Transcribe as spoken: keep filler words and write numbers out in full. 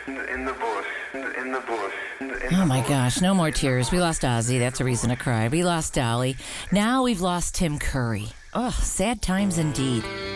in the bush, in the bush. In Oh the my bush. gosh, no more tears. We lost Ozzy. That's a reason to cry. We lost Dolly. Now we've lost Tim Curry. Oh, sad times indeed.